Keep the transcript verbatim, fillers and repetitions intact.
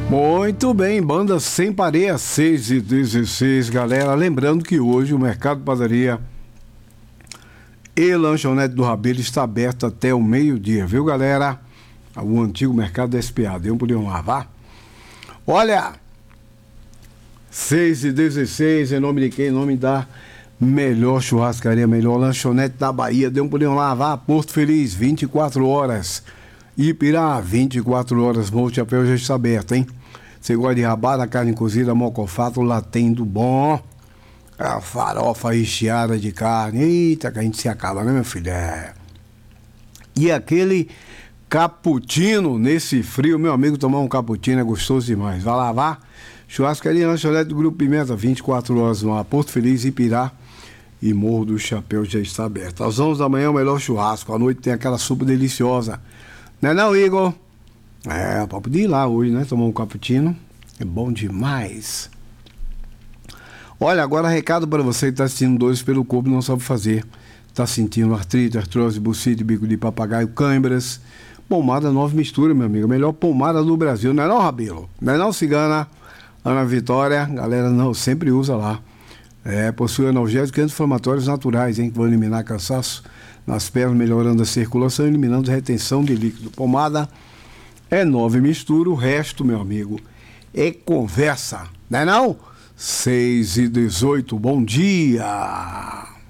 Muito bem, banda Sem Pareia, seis e dezesseis, galera. Lembrando que hoje o Mercado Padaria e Lanchonete do Rabelo está aberto até o meio-dia, viu, galera? O antigo Mercado da S P A, deu um pulinho lá, vá? Olha, seis e dezesseis, em nome de quem? Em nome da melhor churrascaria, melhor lanchonete da Bahia, deu um pulinho lá, vá? Porto Feliz, vinte e quatro horas. Ipirá, vinte e quatro horas, Morro Chapéu já está aberto, hein? Você gosta de rabada, carne cozida, mocofato, lá tem do bom. A farofa recheada de carne. Eita, que a gente se acaba, né, meu filho? É. E aquele cappuccino nesse frio, meu amigo, tomar um cappuccino é gostoso demais. Vai lá, vá. Churrascaria Lanchonete do Grupo Pimenta, vinte e quatro horas no ar. Porto Feliz, Ipirá e Morro do Chapéu já está aberto. Às onze da manhã, o melhor churrasco. À noite tem aquela sopa deliciosa. Não é não, Igor? É, pode ir lá hoje, né? Tomar um cappuccino. É bom demais. Olha, agora recado para você que está assistindo dores pelo corpo e não sabe fazer. Está sentindo artrite, artrose, bucite, bico de papagaio, câimbras. Pomada Nova Mistura, meu amigo. A melhor pomada do Brasil. Não é não, Rabelo? Não é não, Cigana? Ana Vitória, galera, não, sempre usa lá. É, possui analgésicos e anti-inflamatórios naturais, hein? Que vão eliminar cansaço nas pernas, melhorando a circulação e eliminando retenção de líquido. Pomada é Nova Mistura, o resto, meu amigo, é conversa. Não é não? seis e dezoito, bom dia!